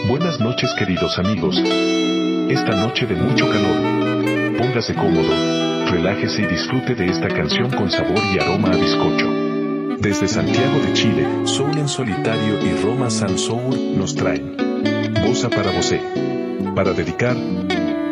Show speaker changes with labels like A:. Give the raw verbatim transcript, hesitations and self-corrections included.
A: Buenas noches queridos amigos. Esta noche de mucho calor. Póngase cómodo, relájese y disfrute de esta canción con sabor y aroma a bizcocho. Desde Santiago de Chile, Soul en Solitario y Roma Sans Soul nos traen Bossa para Vosé. Para dedicar